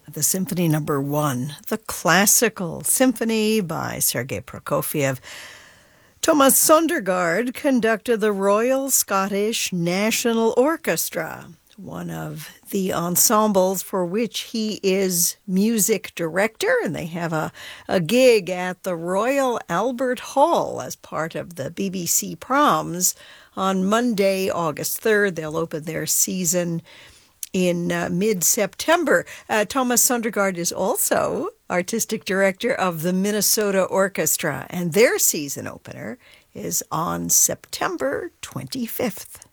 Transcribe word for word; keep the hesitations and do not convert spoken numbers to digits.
the Symphony Number One, the classical symphony by Sergei Prokofiev. Thomas Sondergaard conducted the Royal Scottish National Orchestra, one of the ensembles for which he is music director, and they have a, a gig at the Royal Albert Hall as part of the B B C Proms on Monday, August third. They'll open their season in uh, mid-September. Uh, Thomas Sondergaard is also artistic director of the Minnesota Orchestra, and their season opener is on September twenty-fifth.